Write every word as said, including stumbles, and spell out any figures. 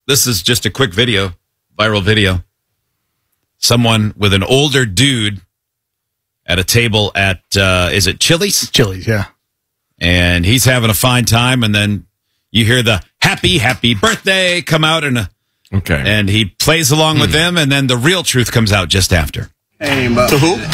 This is just a quick video, viral video. Someone with an older dude at a table at, uh, is it Chili's? Chili's, yeah. And he's having a fine time, and then you hear the happy, happy birthday come out, and, okay. and he plays along mm. with them, and then the real truth comes out just after. Hey, to who?